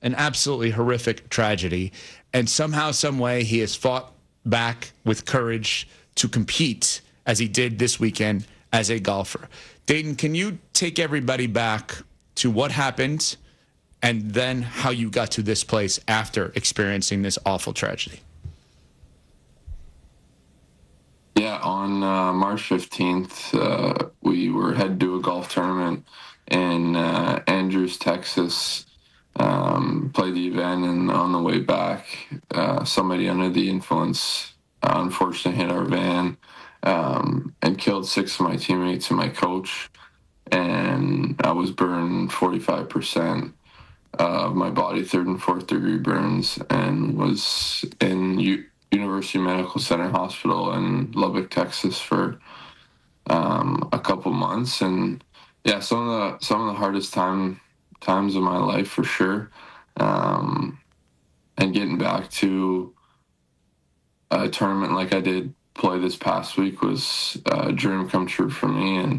an absolutely horrific tragedy, and somehow, some way, he has fought back with courage to compete as he did this weekend as a golfer. Dayton, can you take everybody back to what happened and then how you got to this place after experiencing this awful tragedy? Yeah, on March 15th, we were headed to a golf tournament in Andrews, Texas. Played the event, and on the way back, somebody under the influence unfortunately hit our van and killed 6 of my teammates and my coach. And I was burned 45% of my body, 3rd and 4th degree burns, and was in University Medical Center Hospital in Lubbock, Texas for a couple months. And yeah, some of the hardest times of my life for sure. And getting back to a tournament like I did play this past week was a dream come true for me, and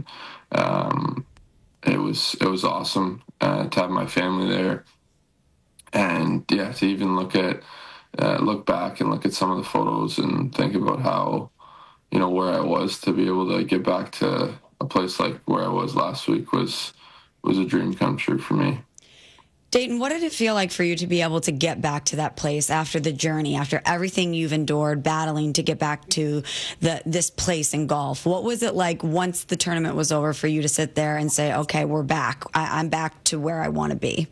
it was awesome to have my family there, and yeah, to even look back and look at some of the photos and think about how, where I was, to be able to get back to a place like where I was last week was a dream come true for me. Dayton, what did it feel like for you to be able to get back to that place after the journey, after everything you've endured, battling to get back to this place in golf? What was it like once the tournament was over for you to sit there and say, okay, we're back. I'm back to where I want to be?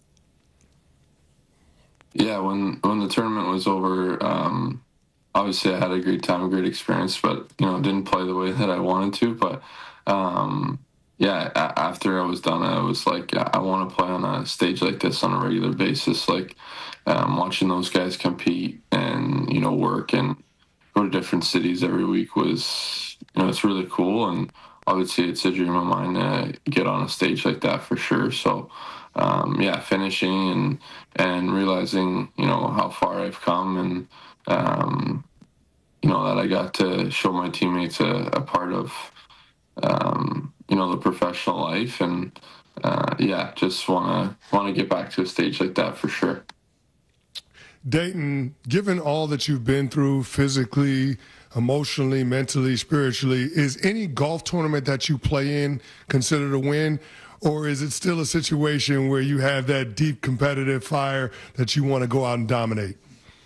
Yeah, when the tournament was over, obviously I had a great time, a great experience, but, didn't play the way that I wanted to. But, yeah, after I was done, I was like, I want to play on a stage like this on a regular basis. Like, watching those guys compete and, work and go to different cities every week was, it's really cool. And obviously it's a dream of mine to get on a stage like that for sure. So, yeah, finishing and realizing, how far I've come, and, that I got to show my teammates a part of, the professional life, and yeah, just want to get back to a stage like that for sure. Dayton, given all that you've been through physically, emotionally, mentally, spiritually, is any golf tournament that you play in considered a win, or is it still a situation where you have that deep competitive fire that you want to go out and dominate?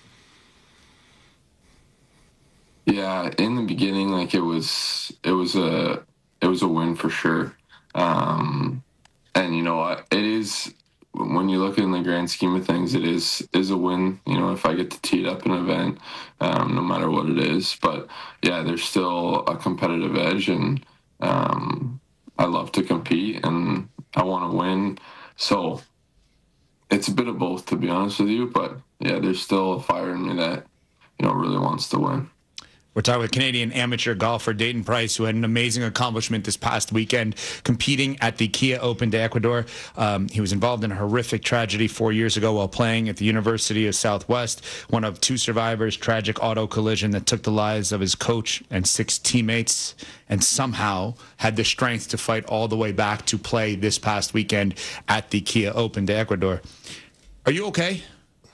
Yeah, in the beginning, like it was a win for sure. And it is, when you look in the grand scheme of things, it is a win, if I get to tee it up an event, no matter what it is. But yeah, there's still a competitive edge, and I love to compete and I want to win. So it's a bit of both, to be honest with you. But yeah, there's still a fire in me that, really wants to win. We're talking with Canadian amateur golfer Dayton Price, who had an amazing accomplishment this past weekend competing at the Kia Open de Ecuador. He was involved in a horrific tragedy 4 years ago while playing at the University of Southwest, one of 2 survivors, tragic auto collision that took the lives of his coach and 6 teammates, and somehow had the strength to fight all the way back to play this past weekend at the Kia Open de Ecuador. Are you okay?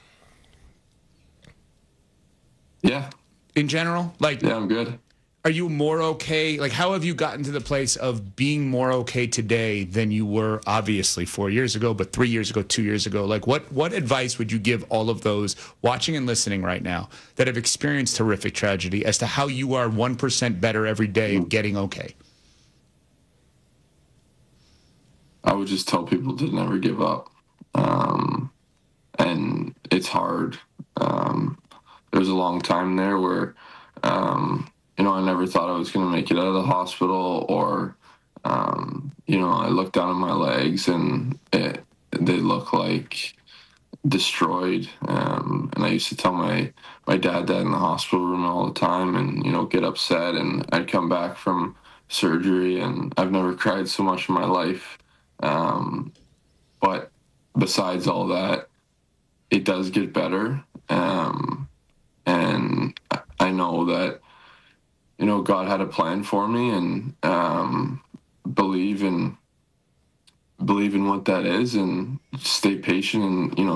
Yeah. In general? Yeah, I'm good. Are you more okay? Like, how have you gotten to the place of being more okay today than you were, obviously, 4 years ago, but 3 years ago, 2 years ago? Like, what advice would you give all of those watching and listening right now that have experienced horrific tragedy as to how you are 1% better every day of getting okay? I would just tell people to never give up. And it's hard. There's a long time there where, I never thought I was going to make it out of the hospital, or, I looked down at my legs and they look like destroyed. And I used to tell my dad that in the hospital room all the time, and, get upset. And I'd come back from surgery and I've never cried so much in my life. But besides all that, it does get better. And I know that, God had a plan for me, and believe in what that is, and stay patient, and,